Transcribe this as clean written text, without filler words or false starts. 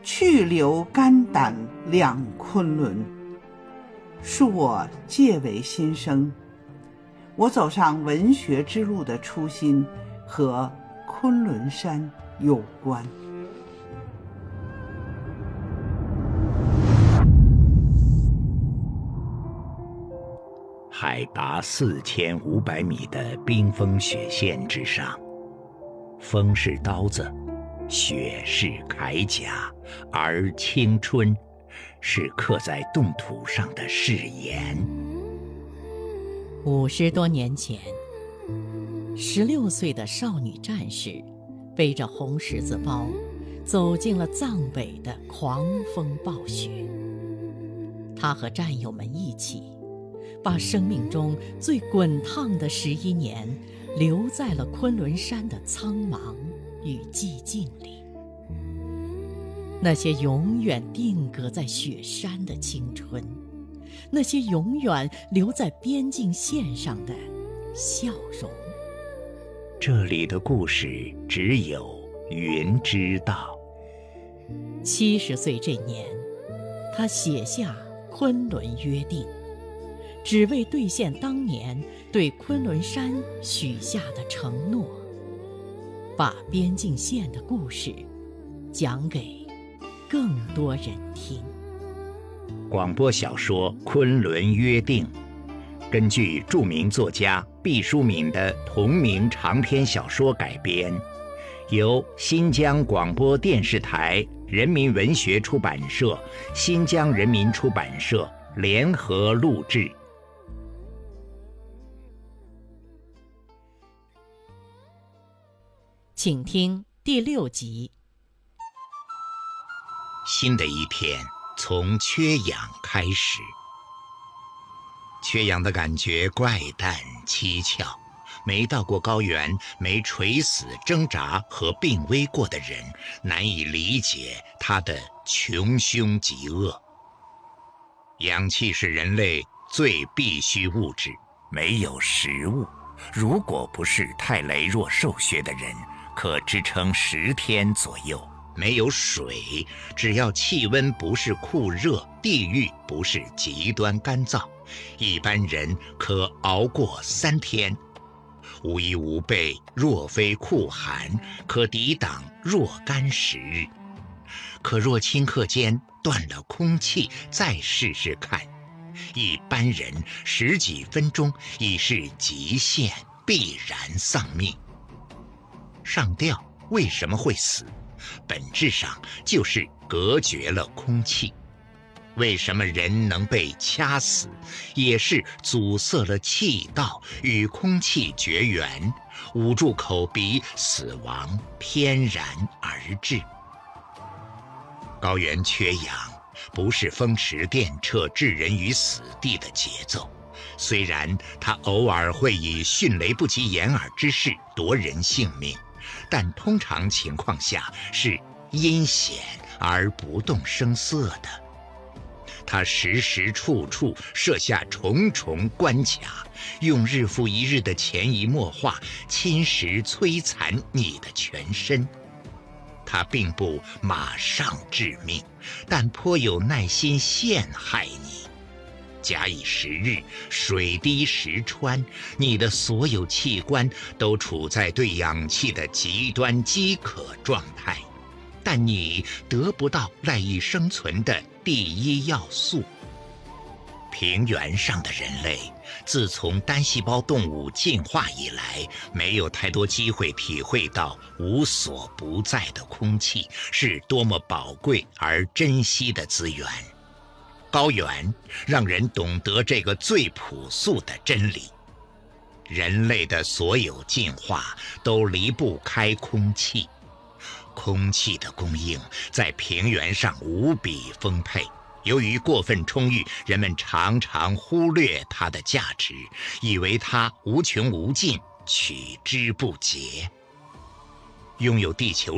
去留肝胆两昆仑，恕我介为新生。我走上文学之路的初心和昆仑山有关。 海拔4500米的冰封雪线之上，风是刀子，雪是铠甲，而青春是刻在冻土上的誓言。 50多年前，16岁的少女战士背着红十字包，走进了藏北的狂风暴雪。她和战友们一起，把生命中最滚烫的11年留在了昆仑山的苍茫与寂静里。那些永远定格在雪山的青春，那些永远留在边境线上的笑容。 这里的故事只有云知道。 70岁这年，他写下《昆仑约定》，只为兑现当年对昆仑山许下的承诺，把边境线的故事讲给更多人听。 广播小说《昆仑约定》根据著名作家毕淑敏的同名长篇小说改编，由新疆广播电视台人民文学出版社、新疆人民出版社联合录制。 请听第6集。 新的一天从缺氧开始。缺氧的感觉怪诞蹊跷，没到过高原、没垂死挣扎和病危过的人难以理解它的穷凶极恶。氧气是人类最必需物质，没有食物，如果不是太羸弱瘦削的人，可支撑10天左右。没有水，只要气温不是酷热，地域不是极端干燥，一般人可熬过3天。无衣无被，若非酷寒，可抵挡若干时日。可若顷刻间断了空气，再试试看，一般人10几分钟已是极限，必然丧命。上吊为什么会死？本质上就是隔绝了空气。为什么人能被掐死？也是阻塞了气道，与空气绝缘，捂住口鼻，死亡翩然而至。高原缺氧不是风驰电掣置人于死地的节奏，虽然它偶尔会以迅雷不及掩耳之势夺人性命，但通常情况下是阴险而不动声色的。他时时处处设下重重关卡，用日复一日的潜移默化侵蚀摧残你的全身。他并不马上致命，但颇有耐心陷害你。假以时日，水滴石穿，你的所有器官都处在对氧气的极端饥渴状态，但你得不到赖以生存的第一要素。平原上的人类自从单细胞动物进化以来，没有太多机会体会到无所不在的空气是多么宝贵而珍惜的资源。高原让人懂得这个最朴素的真理：人类的所有进化都离不开空气。空气的供应在平原上无比丰沛，由于过分充裕，人们常常忽略它的价值，以为它无穷无尽，取之不竭。拥有地球